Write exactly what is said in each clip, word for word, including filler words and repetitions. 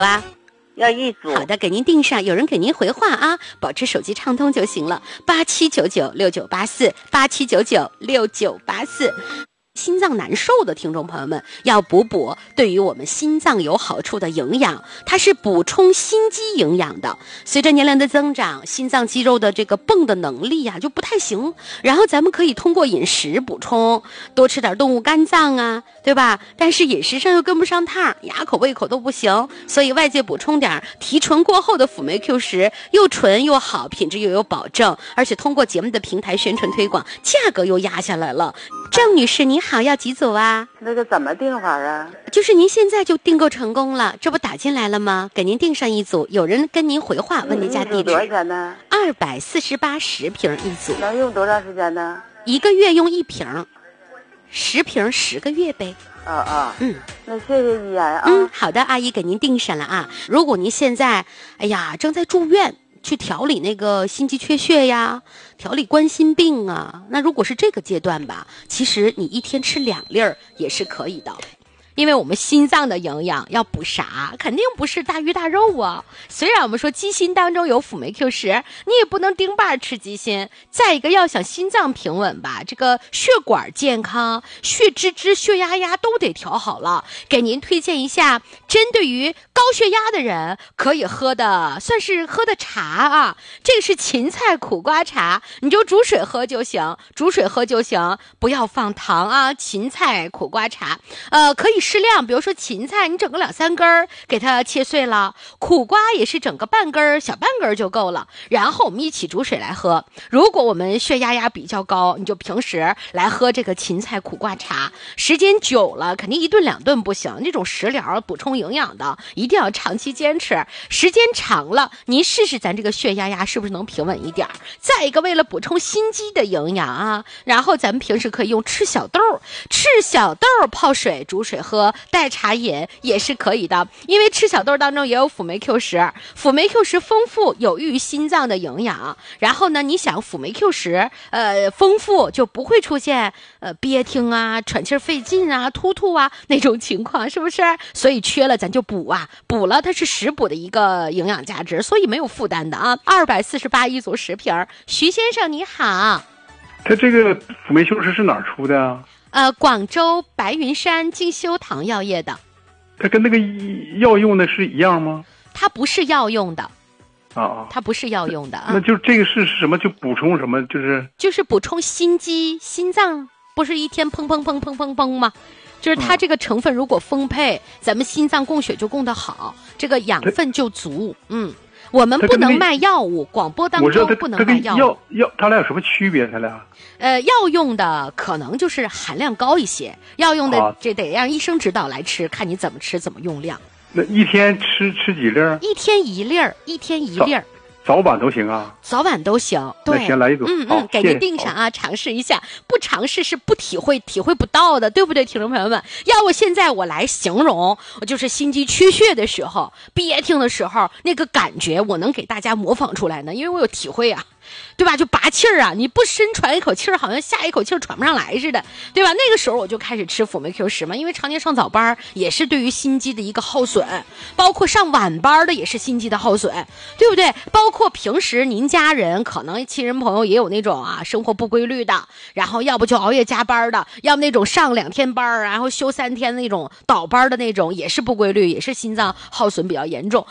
啊？ 要一组。 好的，给您订上，有人给您回话啊，保持手机畅通就行了。八七九九六九八四，八七九九六九八四。心脏难受的听众朋友们要补补对于我们心脏有好处的营养，它是补充心肌营养的。随着年龄的增长，心脏肌肉的这个泵的能力呀、啊、就不太行，然后咱们可以通过饮食补充，多吃点动物肝脏啊，对吧？但是饮食上又跟不上趟，牙口胃口都不行，所以外界补充点提纯过后的辅酶 Q 十，又纯又好，品质又有保证，而且通过节目的平台宣传推广，价格又压下来了。郑女士你好，要几组啊？ 那个怎么订法啊？ 就是您现在就订购成功了，这不打进来了吗？给您订上一组，有人跟您回话问您家地址。 多少钱呢？ 二百四十八十瓶一组。 能用多长时间呢？ 一个月用一瓶，十瓶十个月呗。 啊啊， 嗯， 那谢谢依然啊。 嗯，好的，阿姨给您订上了啊。如果您现在，哎呀，正在住院。去调理那个心肌缺血呀，调理冠心病啊，那如果是这个阶段吧，其实你一天吃两粒儿也是可以的。因为我们心脏的营养要补啥，肯定不是大鱼大肉啊。虽然我们说鸡心当中有辅酶 Q 十，你也不能丁半吃鸡心。再一个，要想心脏平稳吧，这个血管健康，血脂脂血压压都得调好了。给您推荐一下，针对于高血压的人可以喝的，算是喝的茶啊。这个是芹菜苦瓜茶，你就煮水喝就行，煮水喝就行，不要放糖啊。芹菜苦瓜茶，呃，可以适量，比如说芹菜你整个两三根儿给它切碎了，苦瓜也是整个半根儿小半根儿就够了，然后我们一起煮水来喝。如果我们血压压比较高，你就平时来喝这个芹菜苦瓜茶，时间久了肯定一顿两顿不行，这种食疗补充营养的一定要长期坚持，时间长了您试试咱这个血压压是不是能平稳一点。再一个，为了补充心肌的营养啊，然后咱们平时可以用赤小豆赤小豆泡水煮水喝，代茶饮也是可以的。因为赤小豆当中也有辅酶 Q 十，辅酶 Q 十丰富有益于心脏的营养，然后呢你想辅酶 Q 十呃丰富就不会出现呃憋挺啊喘气费劲啊突突啊那种情况，是不是？所以缺了咱就补啊，补了它是食补的一个营养价值，所以没有负担的啊。二百四十八一组十瓶。徐先生你好， 他这个辅酶 Q 十是哪儿出的啊？ 呃，广州白云山精修堂药业的。 它跟那个药用的是一样吗？ 它不是药用的。 啊啊， 它不是药用的啊。 那就这个是什么？就补充什么？就是就是补充心肌，心脏不是一天砰砰砰砰砰砰吗？就是它这个成分如果丰沛，嗯、咱们心脏供血就供得好，这个养分就足。嗯，我们不能卖药物，广播当中不能卖药物。 药药，它俩有什么区别？它俩？ 呃，药用的可能就是含量高一些，药用的这得让医生指导来吃，看你怎么吃，怎么用量。 那一天吃吃几粒儿？ 一天一粒儿，一天一粒儿。 早晚都行啊， 早晚都行。对， 那先来一组， 嗯嗯，给您订上啊，尝试一下。不尝试是不体会、体会不到的，对不对，听众朋友们？要不现在我来形容，我就是心肌缺血的时候、憋挺的时候那个感觉，我能给大家模仿出来呢，因为我有体会啊。对吧？就拔气儿啊！你不深喘一口气儿，好像下一口气儿喘不上来似的，对吧？那个时候我就开始吃辅酶 Q 十嘛，因为常年上早班也是对于心肌的一个耗损，包括上晚班的也是心肌的耗损，对不对？包括平时您家人可能亲人朋友也有那种啊生活不规律的，然后要不就熬夜加班的，要么那种上两天班然后休三天的那种倒班的那种，也是不规律，也是心脏耗损比较严重。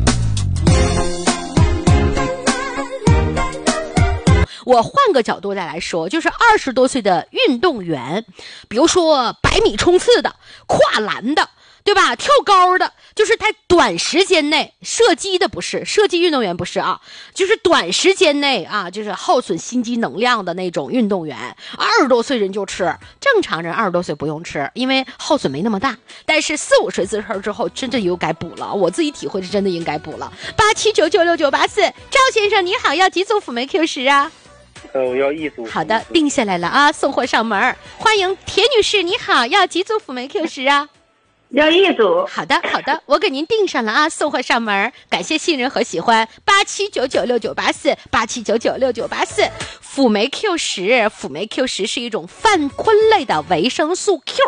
我换个角度再来说，就是二十多岁的运动员，比如说百米冲刺的、跨栏的，对吧？跳高的，就是他短时间内射击的不是，射击运动员不是啊，就是短时间内啊，就是耗损心肌能量的那种运动员，二十多岁人就吃，正常人二十多岁不用吃，因为耗损没那么大。但是四五岁自身之后，真的又该补了，我自己体会是真的应该补了。八七九九六九八四，赵先生你好，要几组辅酶 Q 十啊？ 呃，我要一组。 好的，定下来了啊，送货上门。欢迎铁女士，你好，要几组辅酶 Q 十啊？ 要一组。 好的，好的，我给您定上了啊，送货上门。感谢信任和喜欢，八七九九六九八四，八七九九六九八四。辅酶 Q 十，辅酶 Q 十是一种泛醌类的维生素 Q。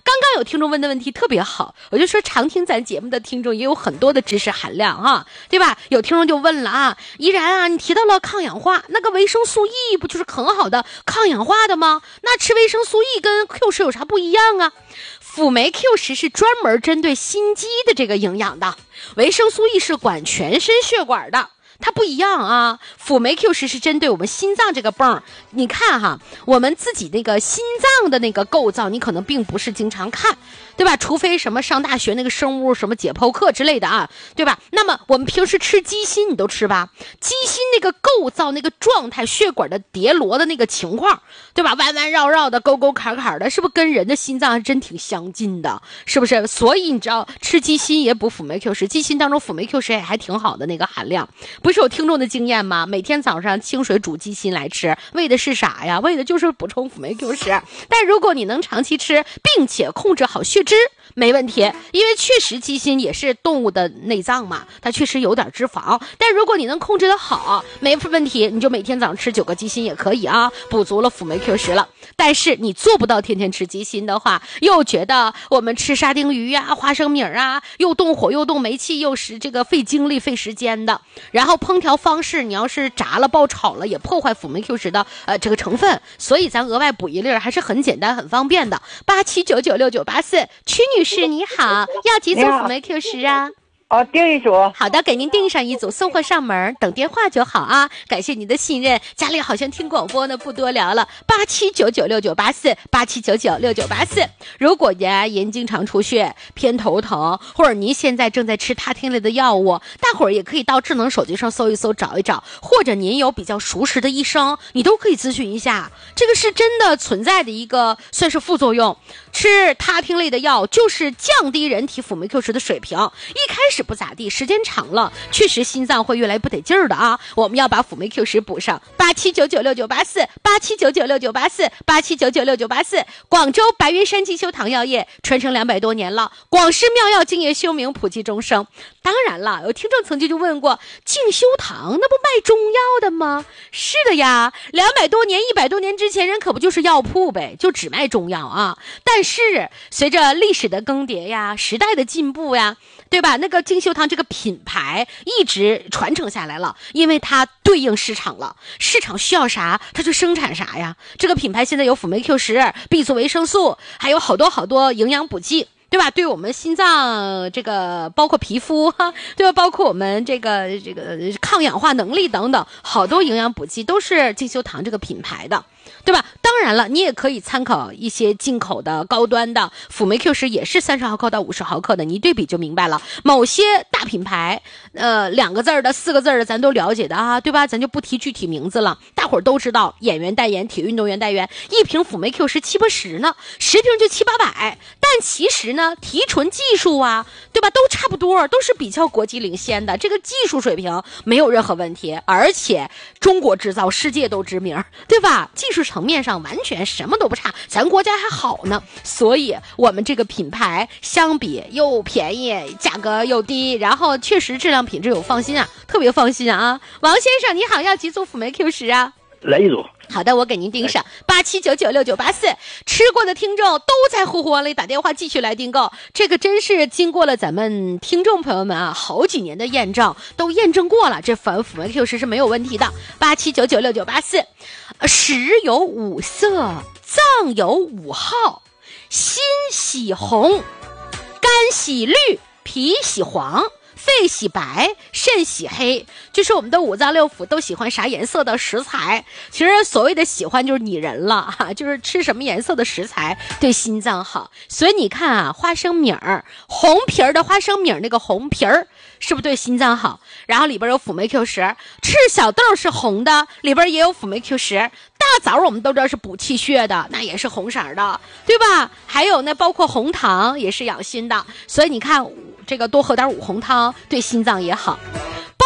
刚刚有听众问的问题特别好，我就说常听咱节目的听众也有很多的知识含量啊，对吧？有听众就问了啊，依然啊，你提到了抗氧化，那个维生素 E 不就是很好的抗氧化的吗？那吃维生素 E 跟 Q 十有啥不一样啊？辅酶 Q 十是专门针对心肌的这个营养的，维生素 E 是管全身血管的。它不一样啊，辅酶 Q 十是针对我们心脏这个泵。你看哈，我们自己那个心脏的那个构造，你可能并不是经常看，对吧？除非什么上大学那个生物什么解剖课之类的啊，对吧？那么我们平时吃鸡心，你都吃吧？鸡心那个构造、那个状态、血管的叠罗的那个情况，对吧？弯弯绕绕的、沟沟坎坎的，是不是跟人的心脏还真挺相近的？是不是？所以你知道吃鸡心也补辅酶 Q 十，鸡心当中辅酶 Q 十也还挺好的那个含量。不是有听众的经验吗？每天早上清水煮鸡心来吃，为的是啥呀？为的就是补充辅酶 Q 十。但如果你能长期吃，并且控制好血脂，没问题，因为确实鸡心也是动物的内脏嘛，它确实有点脂肪，但如果你能控制得好，没问题，你就每天早上吃九个鸡心也可以啊，补足了辅酶 Q 十了。但是你做不到天天吃鸡心的话，又觉得我们吃沙丁鱼啊、花生米啊，又动火又动煤气，又是这个费精力费时间的。然后烹调方式，你要是炸了、爆炒了，也破坏辅酶 Q 十的呃这个成分，所以咱额外补一粒还是很简单、很方便的。八七九九六九八四，曲女士你好，要几组辅酶 Q 十啊？ 哦，订一组。 好的，给您订上一组，送货上门，等电话就好啊。感谢您的信任，家里好像听广播呢，不多聊了。八七九九六九八四，八七九九六九八四。如果呀您经常出血、偏头疼，或者您现在正在吃他汀类的药物，大伙儿也可以到智能手机上搜一搜，找一找，或者您有比较熟识的医生，你都可以咨询一下。这个是真的存在的一个算是副作用。吃他汀类的药就是降低人体辅酶 Q 十的水平，一开始不咋地，时间长了确实心脏会越来越不得劲儿的啊！我们要把辅酶 Q 十补上。八七九九六九八四，八七九九六九八四，八七九九六九八四。广州白云山进修堂药业传承两百多年了，广式妙药敬业修明，普及终生。当然了，有听众曾经就问过，进修堂那不卖中药的吗？是的呀，两百多年、一百多年之前人可不就是药铺呗，就只卖中药啊。但是随着历史的更迭呀，时代的进步呀，对吧？那个进修堂这个品牌一直传承下来了，因为它对应市场了，市场需要啥它就生产啥呀。这个品牌现在有辅酶 Q 十、B 族维生素，还有好多好多营养补剂，对吧？对我们心脏这个包括皮肤哈，对吧？包括我们这个这个抗氧化能力等等，好多营养补剂都是进修堂这个品牌的，对吧？当然了，你也可以参考一些进口的高端的辅酶 Q 十，也是三十毫克到五十毫克的，你一对比就明白了。某些大品牌，呃，两个字儿的、四个字儿的，咱都了解的啊，对吧？咱就不提具体名字了，大伙儿都知道，演员代言、体育运动员代言，一瓶辅酶 Q 十七八十呢，十瓶就七八百。但其实呢，提纯技术啊，对吧？都差不多，都是比较国际领先的，这个技术水平没有任何问题，而且中国制造，世界都知名，对吧？技术层面上完全什么都不差，咱国家还好呢。所以我们这个品牌相比又便宜，价格又低，然后确实质量品质有放心啊，特别放心啊。王先生你好，要几组辅酶 Q 十啊？ 来一组。 好的，我给您订上八七九九六九八四。吃过的听众都在呼呼往里打电话继续来订购，这个真是经过了咱们听众朋友们啊好几年的验证，都验证过了，这反辅酶 Q 十是没有问题的。八七九九六九八四。食有五色，脏有五号，心喜红，肝喜绿，脾喜黄，肺喜白，肾喜黑，就是我们的五脏六腑都喜欢啥颜色的食材。其实所谓的喜欢就是拟人了哈，就是吃什么颜色的食材对心脏好。所以你看啊，花生米儿，红皮儿的花生米儿，那个红皮儿是不是对心脏好？然后里边有辅酶 Q 十，赤小豆是红的，里边也有辅酶 Q 十。大枣我们都知道是补气血的，那也是红色的，对吧？还有呢，包括红糖也是养心的。所以你看，这个多喝点五红汤对心脏也好。包括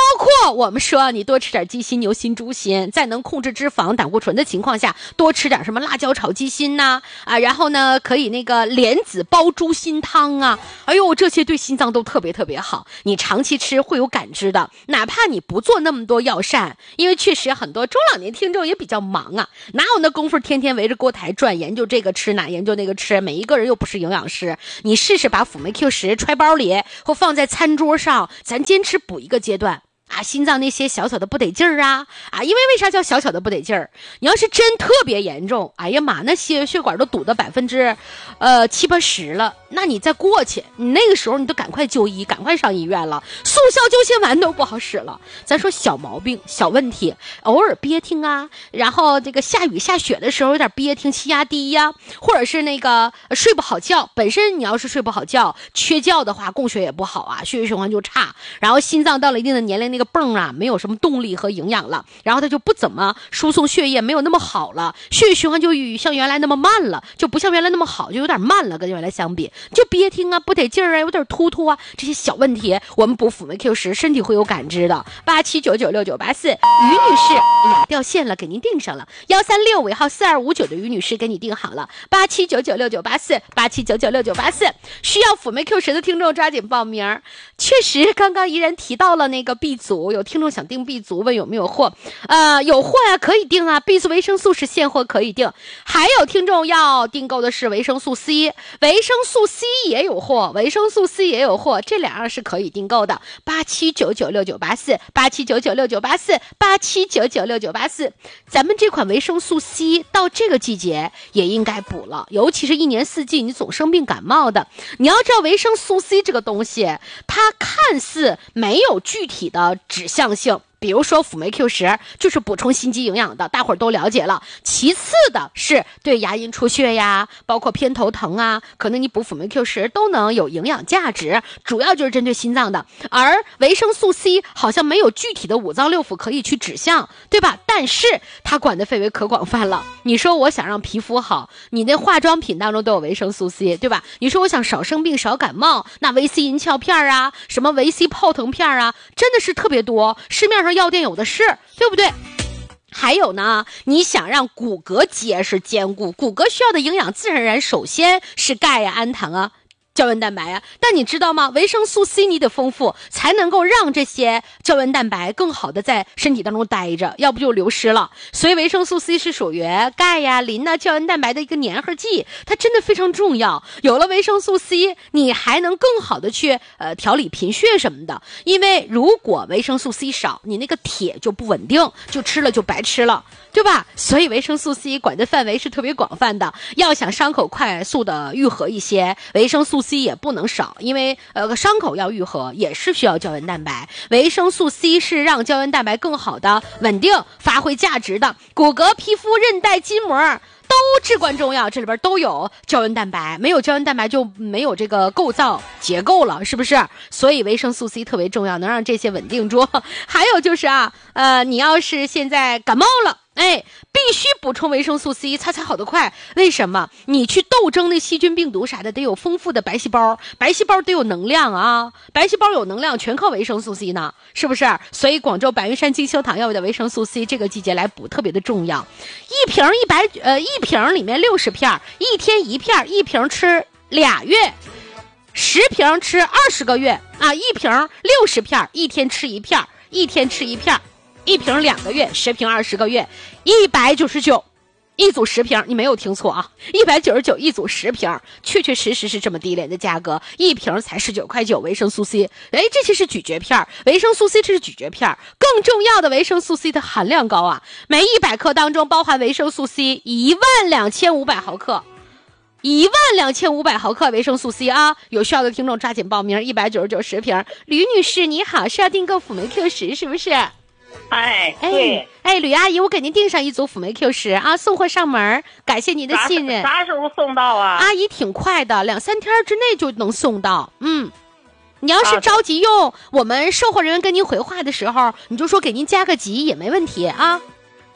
我们说你多吃点鸡心、牛心、猪心，在能控制脂肪、胆固醇的情况下，多吃点什么辣椒炒鸡心呐、啊，啊，然后呢，可以那个莲子煲猪心汤啊，哎呦，这些对心脏都特别特别好。你长期吃会有感知的，哪怕你不做那么多药膳，因为确实很多中老年听众也比较忙啊，哪有那功夫天天围着锅台转，研究这个吃哪研究那个吃，每一个人又不是营养师，你试试把辅酶 Q 十揣包里或放在餐桌上，咱坚持补一个阶段啊，心脏那些小小的不得劲儿啊啊，因为为啥叫小小的不得劲儿？你要是真特别严重，哎呀妈，那些血管都堵到百分之呃七八十了，那你再过去，你那个时候你都赶快就医，赶快上医院了，速效救心丸都不好使了。咱说小毛病、小问题，偶尔憋挺啊，然后这个下雨下雪的时候有点憋挺，气压低呀，或者是那个睡不好觉，本身你要是睡不好觉、缺觉的话，供血也不好啊，血液循环就差，然后心脏到了一定的年龄，那个泵啊没有什么动力和营养了，然后它就不怎么输送血液，没有那么好了，血液循环就像原来那么慢了，就不像原来那么好，就有点慢了，跟原来相比，就憋挺啊，不得劲儿啊，有点突突啊，这些小问题，我们补辅酶 Q 十，身体会有感知的。八七九九六九八四，于女士，哎呀，掉线了，给您订上了。幺三六尾号四二五九的于女士给你订好了。八七九九六九八四，八七九九六九八四，需要辅酶 Q 十的听众抓紧报名。确实，刚刚依然提到了那个 B 组，有听众想订 B 组，问有没有货？呃，有货呀、啊，可以订啊。B 组维生素是现货，可以订。还有听众要订购的是维生素 C， 维生素 C 也有货，维生素 C 也有货，这两样是可以订购的。八七九九六九八四，八七九九六九八四，八七九九六九八四。咱们这款维生素 C 到这个季节也应该补了，尤其是一年四季你总生病感冒的，你要知道维生素 C 这个东西，它看似没有具体的指向性。比如说辅酶 Q 十就是补充心肌营养的，大伙儿都了解了。其次的是对牙龈出血呀，包括偏头疼啊，可能你补辅酶 Q 十都能有营养价值，主要就是针对心脏的。而维生素 C 好像没有具体的五脏六腑可以去指向，对吧？但是它管的范围可广泛了。你说我想让皮肤好，你那化妆品当中都有维生素 C， 对吧？你说我想少生病少感冒，那维 C 银翘片啊，什么维 C 泡腾片啊，真的是特别多，市面上药店有的是，对不对？还有呢，你想让骨骼结实坚固，骨骼需要的营养自然而然首先是钙呀、氨糖啊、胶原蛋白啊，但你知道吗？维生素 C 你得丰富，才能够让这些胶原蛋白更好的在身体当中待着，要不就流失了。所以维生素 C 是属于钙呀、磷呐、胶原蛋白的一个粘合剂，它真的非常重要。有了维生素 C， 你还能更好的去呃调理贫血什么的。因为如果维生素 C 少，你那个铁就不稳定，就吃了就白吃了，对吧？所以维生素 C 管的范围是特别广泛的。要想伤口快速的愈合一些，维生素 C 也不能少，因为呃伤口要愈合也是需要胶原蛋白。维生素 C 是让胶原蛋白更好的稳定发挥价值的，骨骼、皮肤、韧带、筋膜都至关重要，这里边都有胶原蛋白，没有胶原蛋白就没有这个构造结构了，是不是？所以维生素 C 特别重要，能让这些稳定住。还有就是啊，呃，你要是现在感冒了，哎，必须补充维生素 C， 它才好得快。为什么？你去斗争那细菌、病毒啥的，得有丰富的白细胞，白细胞得有能量啊，白细胞有能量，全靠维生素 C 呢，是不是？所以广州白云山精修堂药的维生素 C 这个季节来补特别的重要。一瓶一百呃一瓶里面六十片，一天一片，一瓶吃俩月。十瓶吃二十个月啊，一瓶六十片，一天吃一片，一天吃一片。一瓶两个月，十瓶二十个月，一百九十九，一组十瓶，你没有听错啊，一百九十九一组十瓶，确确实实是这么低廉的价格，一瓶才十九块九。维生素 C， 哎，这些是咀嚼片，维生素 C 这是咀嚼片，更重要的维生素 C 的含量高啊，每一百克当中包含维生素 C 一万两千五百毫克。一万两千五百毫克维生素 C 啊！有需要的听众抓紧报名，一百九十九十瓶。吕女士你好，是要订购辅酶 Q 十是不是？ 哎，对， 哎，哎，吕阿姨，我给您订上一组辅酶 Q 十啊，送货上门，感谢您的信任。 啥时候送到啊？ 阿姨挺快的，两三天之内就能送到。嗯，你要是着急用，我们售货人员跟您回话的时候，你就说给您加个急也没问题啊。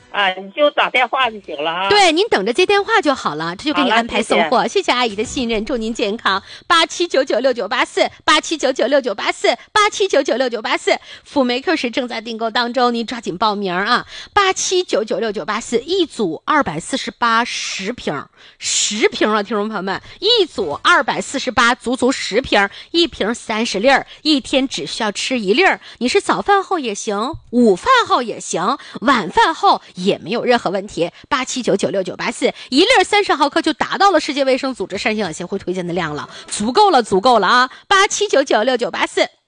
啊，你就打电话就行了啊。 对，您等着接电话就好了，这就给你安排送货。谢谢阿姨的信任，祝您健康。八七九九六九八四，八七九九六九八四，八七九九六九八四，辅酶 Q 十正在订购当中，您抓紧报名啊！八七九九六九八四，一组二百四十八，十瓶，十瓶啊，听众朋友们，一组二百四十八，足足十瓶，一瓶三十粒儿，一天只需要吃一粒儿。你是早饭后也行，午饭后也行，晚饭后也没有任何问题。八七九九六九八四，一粒三十毫克就达到了世界卫生组织膳食养协会推荐的量了，足够了，足够了啊！八七九九六九八四。